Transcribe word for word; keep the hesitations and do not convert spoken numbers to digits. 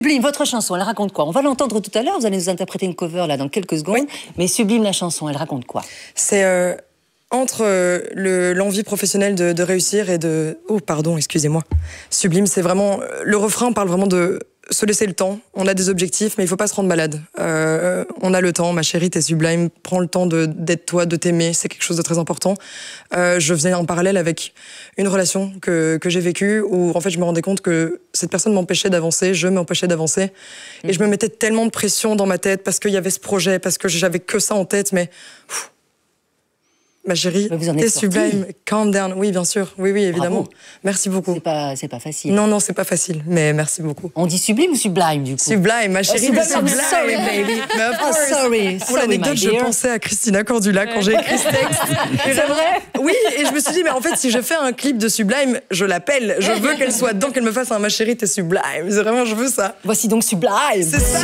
Sublime, votre chanson, elle raconte quoi? On va l'entendre tout à l'heure, vous allez nous interpréter une cover là dans quelques secondes. Oui. Mais Sublime, la chanson, elle raconte quoi? C'est euh, entre euh, le, l'envie professionnelle de, de réussir et de... Oh, pardon, excusez-moi. Sublime, c'est vraiment... Le refrain parle vraiment de se laisser le temps. On a des objectifs, mais il faut pas se rendre malade. Euh, on a le temps, ma chérie, t'es sublime. Prends le temps de, d'être toi, de t'aimer. C'est quelque chose de très important. Euh, je faisais un parallèle avec une relation que, que j'ai vécue où, en fait, je me rendais compte que cette personne m'empêchait d'avancer, je m'empêchais d'avancer. Mmh. Et je me mettais tellement de pression dans ma tête parce qu'il y avait ce projet, parce que j'avais que ça en tête, mais... Pff, ma chérie, t'es sublime, calm down. Oui, bien sûr. Oui, oui, évidemment. Bravo. Merci beaucoup. C'est pas, c'est pas facile. Non, non, c'est pas facile, mais merci beaucoup. On dit sublime ou sublime, du coup? Sublime, ma chérie, oh, sublime, sublime, sorry, baby. Oh, sorry, Pour l'anecdote, je pensais à Christina Cordula quand j'ai écrit ce texte. C'est vrai? Oui, et je me suis dit, mais en fait, si je fais un clip de Sublime, je l'appelle. Je veux qu'elle soit dedans, qu'elle me fasse un ma chérie, t'es sublime. C'est vraiment, je veux ça. Voici donc Sublime. C'est ça.